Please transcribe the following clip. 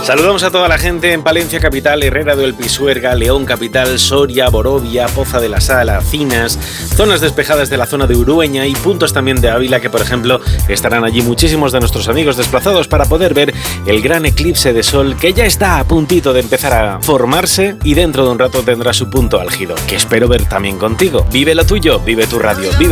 Saludamos a toda la gente en Palencia Capital, Herrera del Pisuerga, León Capital, Soria, Borovia, Poza de la Sala, Cinas, zonas despejadas de la zona de Urueña y puntos también de Ávila, que por ejemplo estarán allí muchísimos de nuestros amigos desplazados para poder ver el gran eclipse de sol que ya está a puntito de empezar a formarse y dentro de un rato tendrá su punto álgido, que espero ver también contigo. Vive lo tuyo, vive tu radio, vive